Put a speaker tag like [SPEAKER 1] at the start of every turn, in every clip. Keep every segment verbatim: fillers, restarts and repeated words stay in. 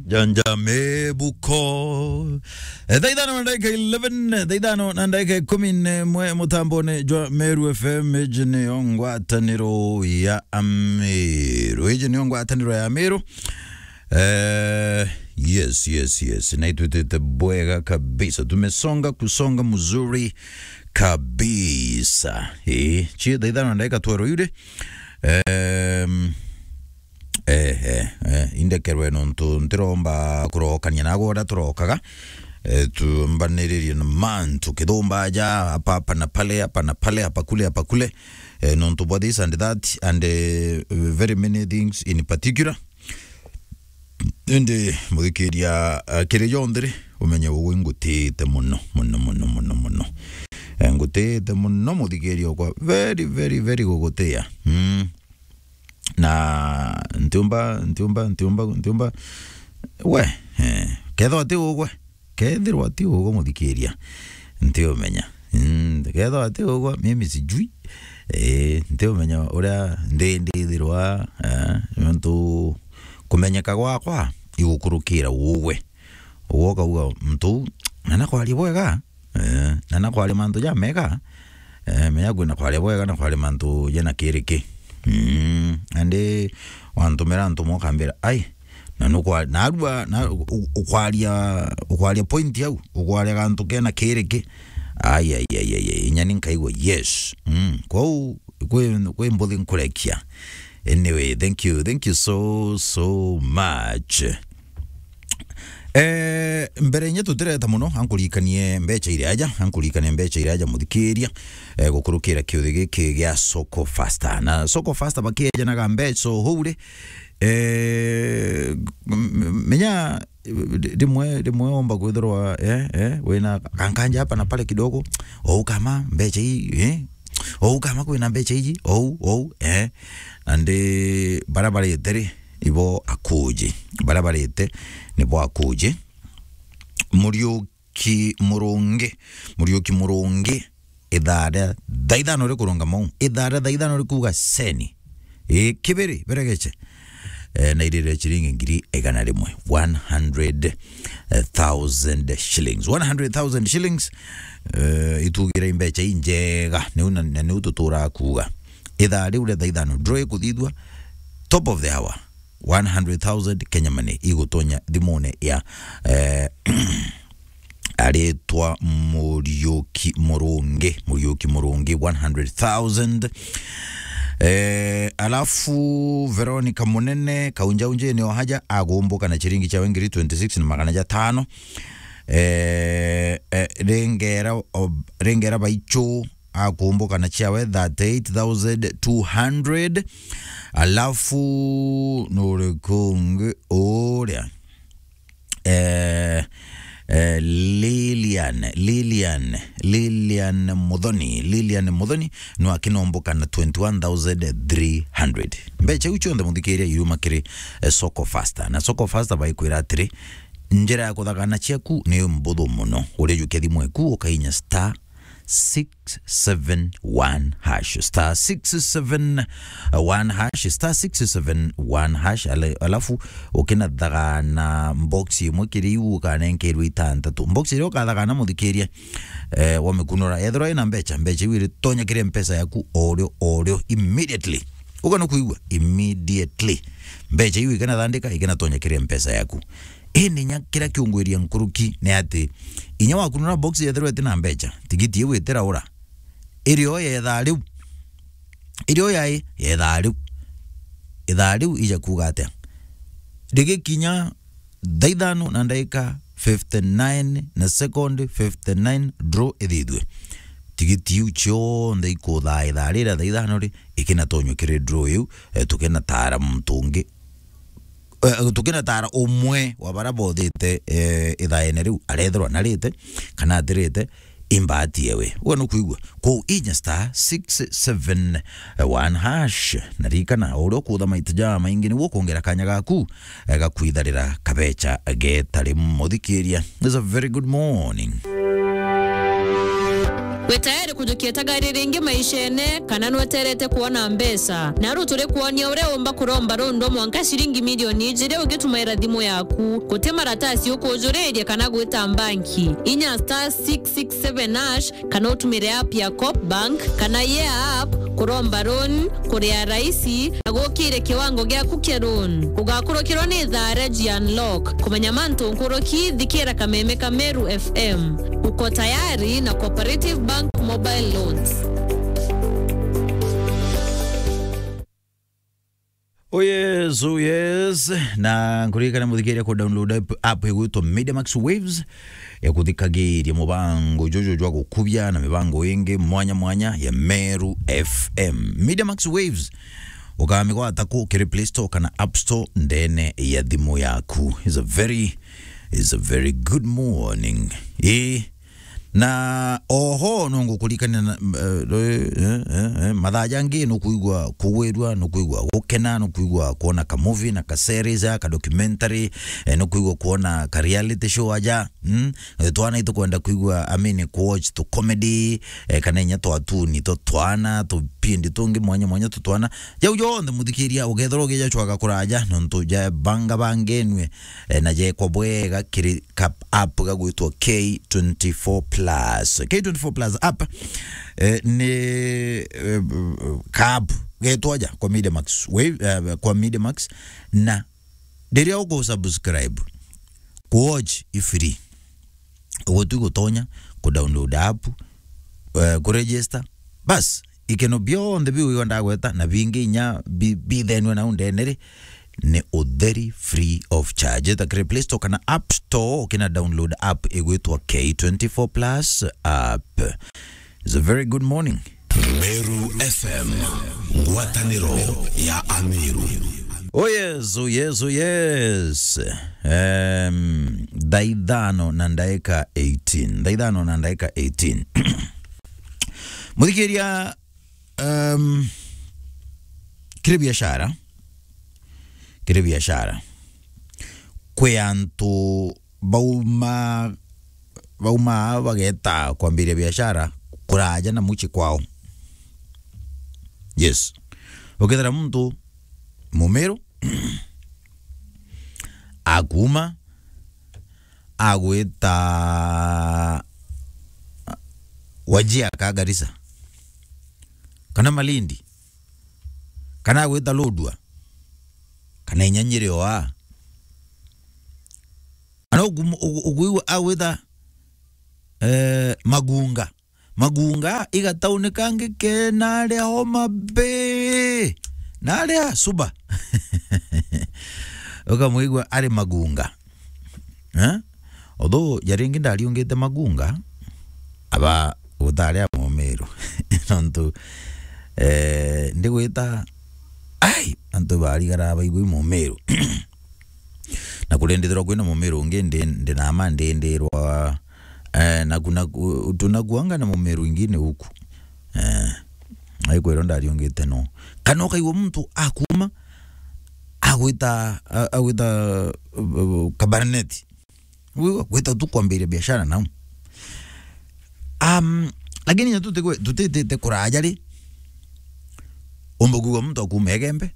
[SPEAKER 1] Janja mebuko. Daidano ndake eleven, daidano ndake kumine mwe mutambone jwa Meru F M ejene ongwa taniro ya Ameru. Ejene ongwa taniro ya Ameru. Eh, yes, yes, yes. Naitwete bwega kabisa. Tumesonga kusonga mzuri kabisa. Eh, chia daidano ndake tuwero yude. Eh, Eh, eh, eh, indekerwe nontu ntiromba kurokanya nagora turokaga eh, tumbaniriri na mantu kidomba aja apa apa na pale apa na pale apa kule apa kule eh, nontu body this and that and uh, very many things in particular ende mudikiria uh, kire yondere umenye wowe ngutete muno muno muno muno muno ngutete muno mudikiria kwa very very very gogotea mm. Na ntumba ntumba ntumba ntumba we eh kedo ati ogwe kediro ati ogwe mudikiria ntio menya mm kedo ati ogwe mimi sijui eh ntio menya ora ndi ndirwa eh ntu kumenyeka gwakwa igukurukira wowe woga uga mtu nana kwali bwega eh nana kwali mantu ya mega eh menya gwina kwali bwega na kwali mantu yana kiriki. Mm, ande wantumera ntumo kambira ai nanukwa narwa na ukwalia ukwalia point yau ukwalia kantu kena kereke ai ai ai ai nyani nkaigwa yes mm kwa kwe kwe mbodhi nkurekia. Anyway, thank you thank you so so much. Eh mbere nyetu tireta muno ankulikanie mbecha iraja ankulikanie mbecha iraja muthikiria eh gukurukira kiuthi giki gya Soko Faster na Soko Faster bakeja na gambe so hule eh menya dimwe dimwe omba kwithirwa eh eh wena kankanja hapa na pale kidogo au kama mbecha hii eh au kama kwina mbecha hii au au eh ande barabara yetere ibo akuje barabara yete nibo akuje Muriuki Murungi Muriuki Murungi idara daidano re kuronga mau idara daidano re kuga seni e kibiri beregeche e na idire chiringi ngiri egana rimwe one hundred thousand shillings one hundred thousand shillings uh, itugira imbecha injega ne una ne ututura kuga idara ure daidano draw kuthidwa top of the hour one hundred thousand Kenya money igutonya dimone ya eh aretwa Muriuki Murungi Muriuki Murungi one hundred thousand. Eh alafu Veronica Munene kaunja unje ni haja agomboka na chiringi cha wengiri twenty-six na magana ja tano. Eh, eh rengera rengera baicho agomboka na chiawe thirty-eight thousand two hundred. Alafu norekonge oria eh eh Lilian Lilian Lilian Mudhoni Lilian Mudhoni no akinomboka na twenty-one thousand three hundred. Mbecha ucho ndo muthikiria yuma kiri eh, Soko Faster na Soko Faster bayikwira atiri njira ya kuthagana chiaku ni mbuthu muno uri yukethi mweku ukainya star six seven one hash star six seven one hash star six seven one hash alafu ukina thagana boxi mwekiri ukana nkerwi tantatu boxi ro kathagana muthikiria eh wamekunora ethro ina mbecha mbecha wiri tonya kire mpesa yaku oryo oryo immediately ukana kuigwa immediately mbecha iwi kana thandika ikana tonya kire mpesa yaku eni nya kira kiungweria nkuruki ne ati inya wakunura box yethero etina mbecha tigiti yewe tera ora irio ye thariu irio yae ye thariu ithariu ija kuga atia digikinya daidano na ndaika fifty-nine na second fifty-nine draw ithidwe tigiti ucho ndaiko tha itharira daidano ri ikina tonyo kire draw yu tukena tara mtungi Uh, tukina tara umwe wa barabothite eh, ithaene riu arethirwa narite kana atirite imbati yewe wona kuigwa ko inya star six seven one hash narikana uro kutha maitja maingi ni wokongera kanya gaku gakwitharira kabecha getari muthikiria. This is a very good morning.
[SPEAKER 2] Wetayari kujukieta gari ringi maishene kana nweterete kuona mbesa. Naru tule kuonia ure omba kuromba rondo mwanka shiringi milioni jire ugetumaira dhimu yaku. Kote maratasi yuko ujuredia kana guita banki. Inya star six six seven hash kana utumire app ya Coop Bank kana ye app kuromba ron kurea raisi agokire kiwango gya kukeron. Ugakuro kironi dhare unlock kumenya manto nkuroki dhikira kameme Kameru F M. Uko tayari na Cooperative Bank Mobile Loans.
[SPEAKER 1] Oh yes, oh yes. Na nkurika na mudhikiria ku download app yeguto Mediamax Waves ya kuthikagiria mubango jojo jwa gukubya na mibango ingi mwanya mwanya ya Meru F M. Mediamax Waves ukamikwa atako kiri Play Store kana App Store ndene ya dhimu yaku. It's a very it's a very good morning. Eh na oho nongo kulikana na uh, eh, eh, eh, madhajangi no kuigwa kuwedwa no kuigwa gukena no kuigwa kuona ka movie na ka series ka documentary eh, no kuigwa kuona ka reality show aja mm eh, twana ito kwenda kuigwa amini ku watch to comedy eh, kana nya to atuni to twana to pindi tungi mwanya mwanya to twana jau yonde muthikiria ugethoro geja chwaga kuraja no ntuja banga bangenwe eh, na je kwa bwega kiri cap app gagwitwa K twenty-four plus K twenty-four plus app eh, ni eh, cab getwaja kwa Mediamax Wave uh, kwa Mediamax na deria uko subscribe ku watch free ugotu gotonya ku download app uh, ku register bas ikeno beyond the view yonda gweta na bingi nya bi, bi then na undenere ne oderi free of charge. The Play Store kana App Store kina download app egwetwa K twenty-four plus app. It's a very good morning.
[SPEAKER 3] Meru F M Ngwataniro ya Amiru.
[SPEAKER 1] Oh yes, oh yes, oh yes. Um, Daidano nandaeka eighteen. Daidano nandaeka eighteen. Mudhikiria um, kire biashara kire biashara kwe antu bauma bauma bageta kwambire biashara kuraja na muchi kwao. Yes, ukethera mtu mumero aguma agweta wajia ka Garissa kana Malindi kana agweta Lodwar kana Nyanyire wa ana ugwiwa agweta eh Magunga Magunga igataunikange ke nale Homa Bay nale Suba ukamwigwa ari Magunga eh although yaringi ndali ungete Magunga aba utale Momero nonto eh ndigwita ai anto bali garaba igwi Momero na kulendethera kwina Momero ngende ndina amande nderwa eh na kuna tunaguanga na Momero ingine huku eh aigwero ndali ungete no kana kaiwo mtu akuma agwita agwita Kabarnet wewe gwita tu kwambire biashara nao um lakini nyatu te te te kuraja li ombogu mtu akume egembe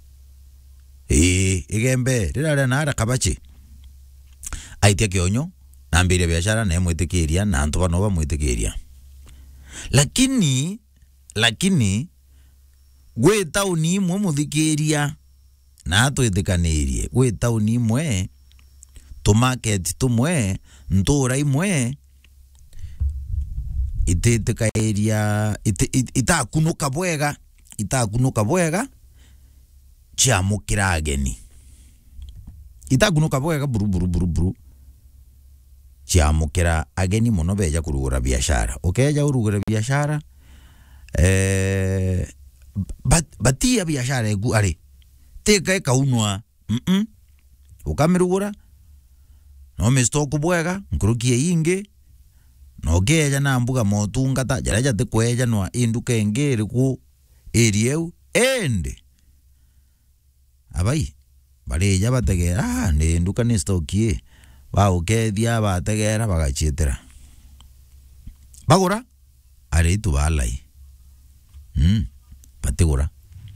[SPEAKER 1] eh egembe rira na ara kabachi aitia kionyo na mbire biashara na mwetikiria na antu bano ba mwetikiria lakini lakini gwe tauni mwe muthikiria na twithikanirie gwe tauni mwe to market tumwe ntura imwe ititeka area itakunuka bwega itakunuka bwega chiamukira ageni itakunuka bwega buru buru buru buru chiamukira ageni muno beja kurugura biashara ukeja urugura biashara eh bat batia biashara egu ari teka kaunwa mhm ukamirugura no mistoku bwega nkurukie inge no geja na mbuga motungata jaraja te kweja no induka engere ku erieu ende abai bareja bategera ah ne nduka ni stokie ba ukethia bategera bagachitera bagura ari tu balai mm patigura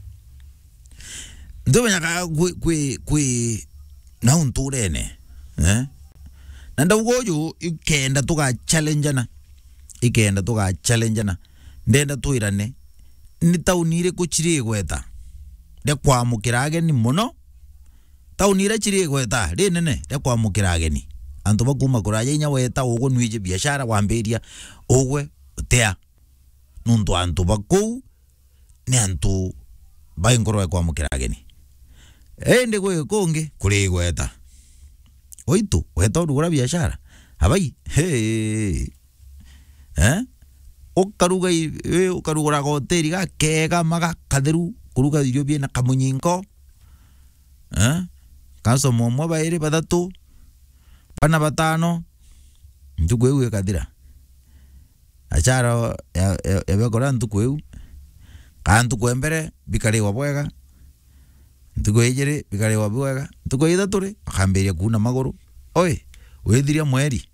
[SPEAKER 1] ndo nyaka kwi kwi kwi na unturene eh nanda ugoju ikenda tuka challenge na ikenda tuka challenge na ndenda tuirane ni taunire ku chiri gweta de kwa mukirage ni muno taunire chiri gweta ri nene de kwa mukirage ni antu bakuma kuraje nya weta ugo nwije biashara wamberia ogwe tea nundu antu bakou ni antu baingoro kwa mukirage ni ende gwe konge kuri gweta oitu weta urugura biashara abai hey eh okaruga we okarugura hoteli ga kega maga katheru kuruga irio bina kamunyinko eh kaso momwa baire badatu bana batano ndugwe kadira achara ya bekora ndugwe kantu kwembere bikare wabwega ndugwe ijere bikare wabwega ndugwe idatore akamberia kuna maguru oi wethiria mweri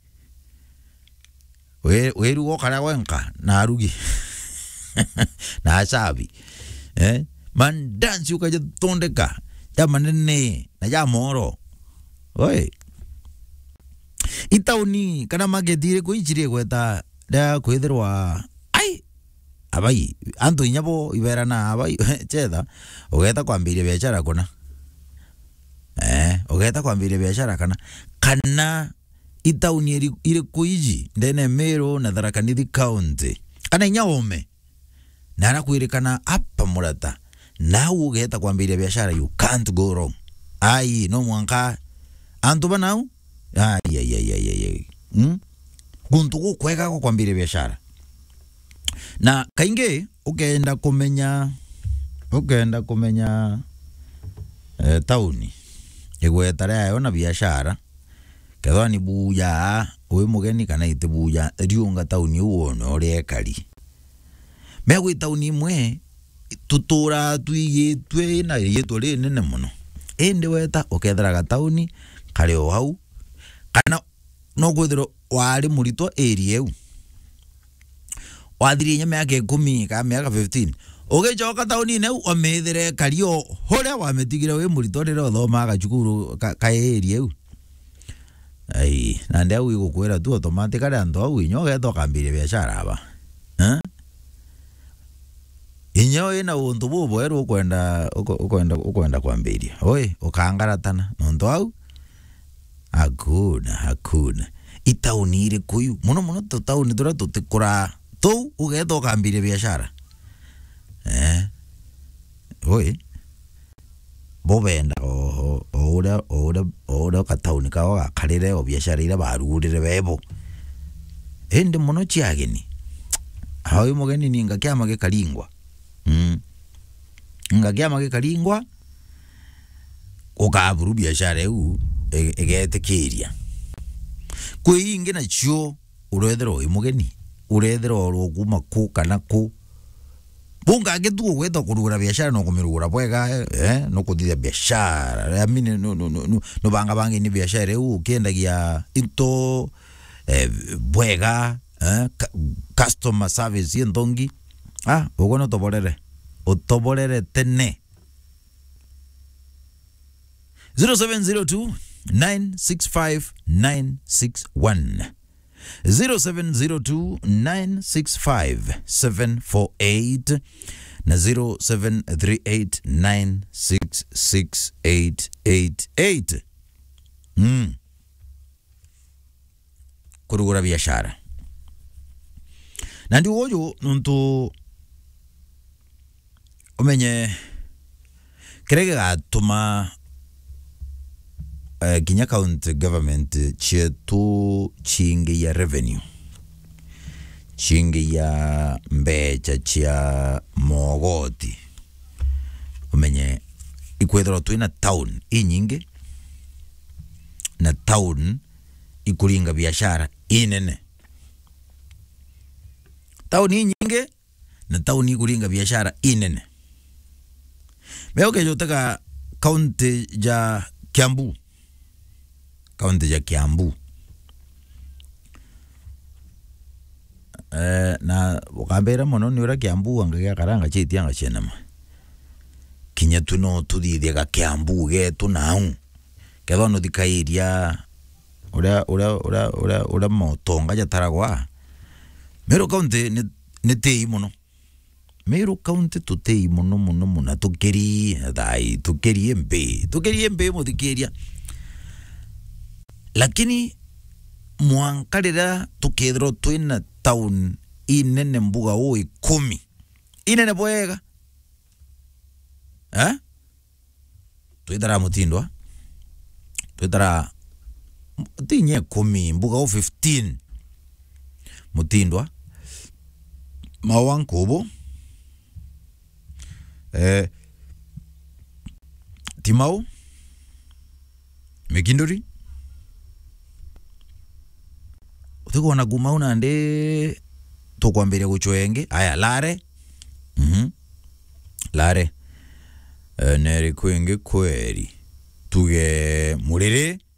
[SPEAKER 1] we we rugo kara wenka na arugi na asabi eh man dance ukaje tondeka ya manene na ya moro oi itauni kana magedire kuichire gweta da kwithirwa ai abai antu inyabo iberana abai chetha ugeta kwambiria biashara kuna eh ugeta kwambiria biashara kana kana itauni iri, iri kuiji ndene Meru na Tharaka Nithi County kana inyaume na anakwirikana apa murata na ugeta kwambiria biashara you can't go wrong ai no mwanka antu banau ai ai ai ai ai hm guntu kwega ko kwambiria biashara na kainge ukenda kumenya ukenda kumenya eh, tauni igwetara yayo na biashara kadwa ni buya we mugeni kana ite buya riunga tauni uone ore kali megwe tauni mwe tutura tuigitwe na yetu ri nene muno ende weta ukethera ga tauni kare o hau kana no gwithiro wari murito area eu wathiri nyame yake kumi ka miaka fifteen ugechoka tauni ne omethere kario hore wametigire we murito rero thoma ga cukuru ka area eu ai na ndio igukwira tu automatically ando au inyo geto kambire biashara aba eh inyo ina untu bubo ero kwenda kwenda kwenda kwambiria oi ukangaratana ndo au hakuna hakuna itaunire kuyu muno muno tauni dura tutikura tu ugeto kambire biashara eh oi bobenda o ora ora ora katauni kawa kalire o biashara ira barugurire bebo ende muno chiageni hawe mugeni ninga kyama ge kalingwa mm nga kyama ge kalingwa ukaburu biashara eu egete kiria kuinge na chio urethero imugeni urethero oruguma ku kana ku bunga getu gwetho kurugura biashara no kumirugura bwega eh no kuthithia biashara amine no no no no banga bangi ni biashara eu kiendagia into eh bwega eh customer service yendongi ah ugono toborere otoborere tene zero seven zero two nine six five nine six one zero seven zero two nine six five seven four eight na zero seven three eight nine six six eight eight eight. Mm. Kurugura biashara. Na ndi wojo nuntu umenye kirege gatuma Uh, Kenya County government chetu chingi ya revenue chingi ya mbecha chia mogoti umenye ikwethero tuina town inyingi na town ikuringa biashara inene town inyingi na town ikuringa biashara inene meo ke jotaka county ja Kiambu kaunti ya Kiambu eh na ukambera mono ni ura Kiambu anga karanga chiti anga chenama kinya tuno tudithia ga Kiambu ge tunau ketho no dikairia ura ura ura ura ura motonga ya taragwa Meru County ni ni tei mono Meru County tutei mono mono mono tukeri dai tukeri embe tukeri embe mo dikeria lakini mwankarira tukethro twina town inene mbuga o ikumi inene bwega eh twitara Mutindwa twitara tinye kumi mbuga o fifteen Mutindwa Mawankobo eh Timau Mekindori Tuko na gumauna ande tukwambiria guchwenge aya Lare mhm Lare eh neri kwenge kweri tuge Murere